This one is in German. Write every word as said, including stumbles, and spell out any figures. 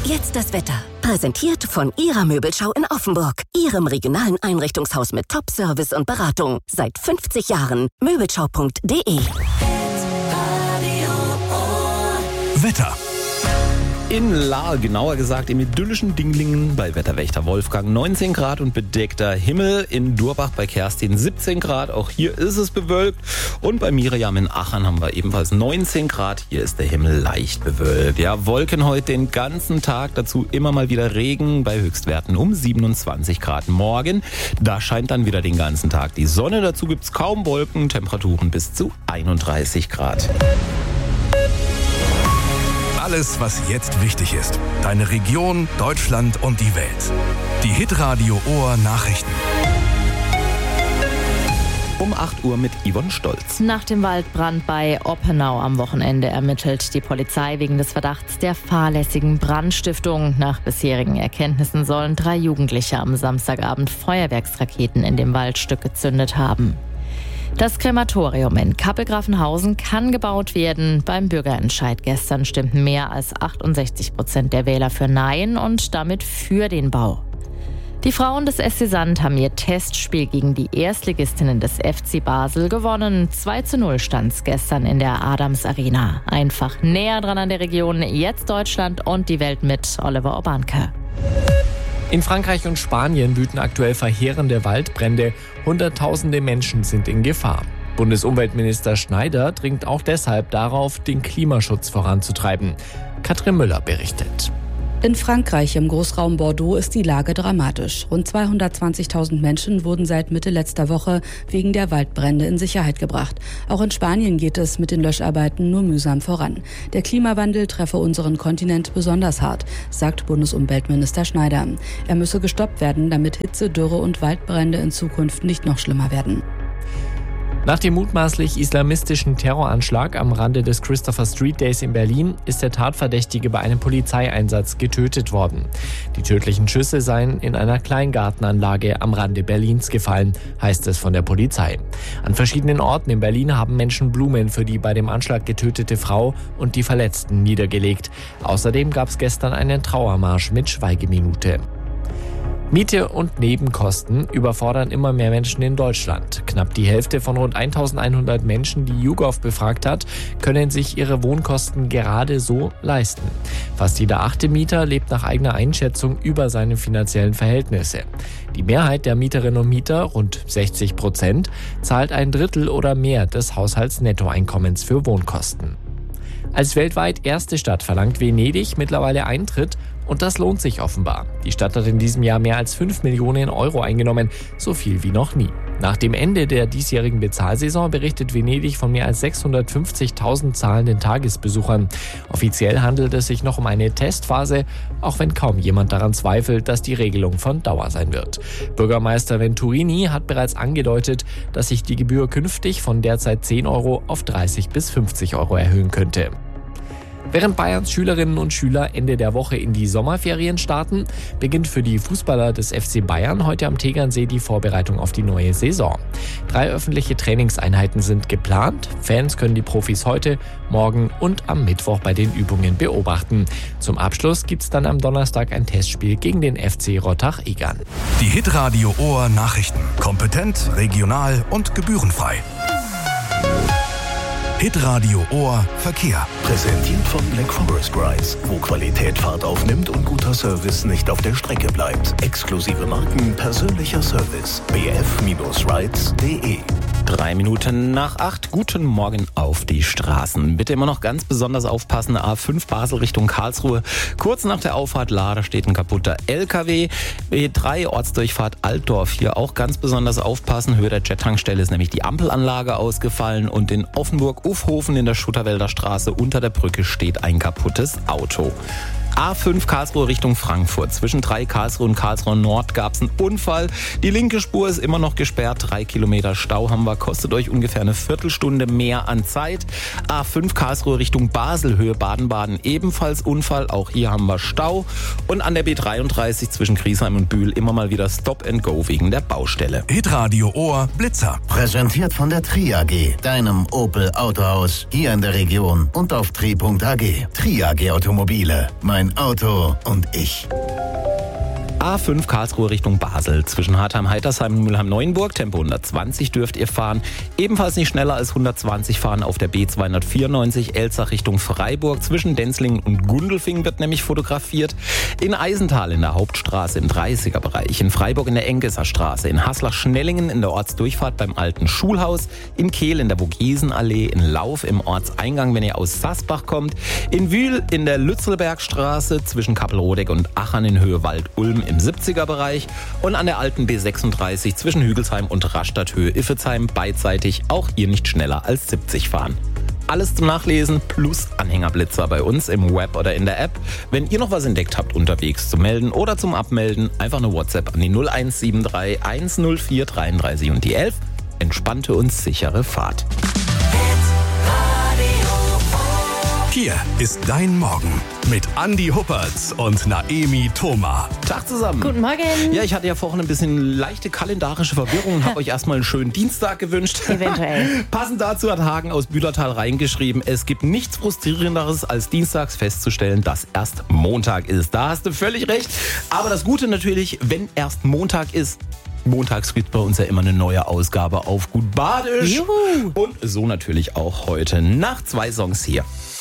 Jetzt das Wetter. Präsentiert von Ihrer Möbelschau in Offenburg. Ihrem regionalen Einrichtungshaus mit Top-Service und Beratung. Seit fünfzig Jahren. Möbelschau punkt de. Wetter. In Lahr, genauer gesagt im idyllischen Dinglingen bei Wetterwächter Wolfgang neunzehn Grad und bedeckter Himmel. In Durbach bei Kerstin siebzehn Grad, auch hier ist es bewölkt. Und bei Miriam in Achern haben wir ebenfalls neunzehn Grad, hier ist der Himmel leicht bewölkt. Ja, Wolken heute den ganzen Tag, dazu immer mal wieder Regen bei Höchstwerten um siebenundzwanzig Grad. Morgen, da scheint dann wieder den ganzen Tag die Sonne, dazu gibt's kaum Wolken, Temperaturen bis zu einunddreißig Grad. Alles, was jetzt wichtig ist. Deine Region, Deutschland und die Welt. Die Hitradio Ohr Nachrichten. Um acht Uhr mit Yvonne Stolz. Nach dem Waldbrand bei Oppenau am Wochenende ermittelt die Polizei wegen des Verdachts der fahrlässigen Brandstiftung. Nach bisherigen Erkenntnissen sollen drei Jugendliche am Samstagabend Feuerwerksraketen in dem Waldstück gezündet haben. Das Krematorium in Kappel-Grafenhausen kann gebaut werden. Beim Bürgerentscheid gestern stimmten mehr als achtundsechzig Prozent der Wähler für Nein und damit für den Bau. Die Frauen des S C Sand haben ihr Testspiel gegen die Erstligistinnen des F C Basel gewonnen. zwei zu null stand es gestern in der Adams Arena. Einfach näher dran an der Region, jetzt Deutschland und die Welt mit Oliver Obanke. In Frankreich und Spanien wüten aktuell verheerende Waldbrände. Hunderttausende Menschen sind in Gefahr. Bundesumweltminister Schneider dringt auch deshalb darauf, den Klimaschutz voranzutreiben. Katrin Müller berichtet. In Frankreich im Großraum Bordeaux ist die Lage dramatisch. Rund zweihundertzwanzigtausend Menschen wurden seit Mitte letzter Woche wegen der Waldbrände in Sicherheit gebracht. Auch in Spanien geht es mit den Löscharbeiten nur mühsam voran. Der Klimawandel treffe unseren Kontinent besonders hart, sagt Bundesumweltminister Schneider. Er müsse gestoppt werden, damit Hitze, Dürre und Waldbrände in Zukunft nicht noch schlimmer werden. Nach dem mutmaßlich islamistischen Terroranschlag am Rande des Christopher Street Days in Berlin ist der Tatverdächtige bei einem Polizeieinsatz getötet worden. Die tödlichen Schüsse seien in einer Kleingartenanlage am Rande Berlins gefallen, heißt es von der Polizei. An verschiedenen Orten in Berlin haben Menschen Blumen für die bei dem Anschlag getötete Frau und die Verletzten niedergelegt. Außerdem gab es gestern einen Trauermarsch mit Schweigeminute. Miete und Nebenkosten überfordern immer mehr Menschen in Deutschland. Knapp die Hälfte von rund eintausendeinhundert Menschen, die YouGov befragt hat, können sich ihre Wohnkosten gerade so leisten. Fast jeder achte Mieter lebt nach eigener Einschätzung über seine finanziellen Verhältnisse. Die Mehrheit der Mieterinnen und Mieter, rund sechzig Prozent, zahlt ein Drittel oder mehr des Haushaltsnettoeinkommens für Wohnkosten. Als weltweit erste Stadt verlangt Venedig mittlerweile Eintritt. Und das lohnt sich offenbar. Die Stadt hat in diesem Jahr mehr als fünf Millionen Euro eingenommen, so viel wie noch nie. Nach dem Ende der diesjährigen Bezahlsaison berichtet Venedig von mehr als sechshundertfünfzigtausend zahlenden Tagesbesuchern. Offiziell handelt es sich noch um eine Testphase, auch wenn kaum jemand daran zweifelt, dass die Regelung von Dauer sein wird. Bürgermeister Venturini hat bereits angedeutet, dass sich die Gebühr künftig von derzeit zehn Euro auf dreißig bis fünfzig Euro erhöhen könnte. Während Bayerns Schülerinnen und Schüler Ende der Woche in die Sommerferien starten, beginnt für die Fußballer des F C Bayern heute am Tegernsee die Vorbereitung auf die neue Saison. Drei öffentliche Trainingseinheiten sind geplant. Fans können die Profis heute, morgen und am Mittwoch bei den Übungen beobachten. Zum Abschluss gibt's dann am Donnerstag ein Testspiel gegen den F C Rottach-Egern. Die Hitradio Ohr Nachrichten. Kompetent, regional und gebührenfrei. Hitradio Ohr Verkehr. Präsentiert von Black Forest Rides, wo Qualität Fahrt aufnimmt und guter Service nicht auf der Strecke bleibt. Exklusive Marken, persönlicher Service. b f rides punkt de. Drei Minuten nach acht. Guten Morgen auf die Straßen. Bitte immer noch ganz besonders aufpassen. A fünf Basel Richtung Karlsruhe. Kurz nach der Auffahrt Lahr steht ein kaputter L K W. B drei Ortsdurchfahrt Altdorf. Hier auch ganz besonders aufpassen. Höhe der Jet-Tankstelle ist nämlich die Ampelanlage ausgefallen. Und in Offenburg-Ufhofen in der Schutterwälder Straße unter der Brücke steht ein kaputtes Auto. A fünf Karlsruhe Richtung Frankfurt. Zwischen drei Karlsruhe und Karlsruhe Nord gab es einen Unfall. Die linke Spur ist immer noch gesperrt. Drei Kilometer Stau haben wir. Kostet euch ungefähr eine Viertelstunde mehr an Zeit. A fünf Karlsruhe Richtung Basel, Höhe Baden-Baden, ebenfalls Unfall. Auch hier haben wir Stau. Und an der B dreiunddreißig zwischen Griesheim und Bühl immer mal wieder Stop and Go wegen der Baustelle. Hitradio Ohr Blitzer. Präsentiert von der Tri A G, deinem Opel Autohaus hier in der Region und auf tri punkt a g. Tri A G Automobile. Mein mein Auto und ich. A fünf Karlsruhe Richtung Basel. Zwischen Hartheim-Heitersheim und Mülheim-Neuenburg. Tempo hundertzwanzig dürft ihr fahren. Ebenfalls nicht schneller als hundertzwanzig fahren auf der B zweihundertvierundneunzig Elzach Richtung Freiburg. Zwischen Denzlingen und Gundelfingen wird nämlich fotografiert. In Eisental in der Hauptstraße im dreißiger Bereich. In Freiburg in der Enkeser Straße. In Haslach-Schnellingen in der Ortsdurchfahrt beim alten Schulhaus. In Kehl in der Vogesenallee. In Lauf im Ortseingang, wenn ihr aus Sassbach kommt. In Wühl in der Lützelbergstraße. Zwischen Kappelrodeck und Achern in Höhe Wald-Ulm im siebziger Bereich und an der alten B sechsunddreißig zwischen Hügelsheim und Rastatt-Höhe Iffezheim beidseitig auch hier nicht schneller als siebzig fahren. Alles zum Nachlesen plus Anhängerblitzer bei uns im Web oder in der App. Wenn ihr noch was entdeckt habt unterwegs zum Melden oder zum Abmelden, einfach eine WhatsApp an die null eins sieben drei eins null vier dreiunddreißig und die elf. Entspannte und sichere Fahrt. Hier ist dein Morgen mit Andi Huppertz und Naemi Thoma. Tag zusammen. Guten Morgen. Ja, ich hatte ja vorhin ein bisschen leichte kalendarische Verwirrung und habe euch erstmal einen schönen Dienstag gewünscht. Eventuell. Passend dazu hat Hagen aus Bühlertal reingeschrieben, es gibt nichts Frustrierenderes, als dienstags festzustellen, dass erst Montag ist. Da hast du völlig recht. Aber das Gute natürlich, wenn erst Montag ist, montags gibt bei uns ja immer eine neue Ausgabe auf Gut Badisch. Juhu. Und so natürlich auch heute nach zwei Songs hier.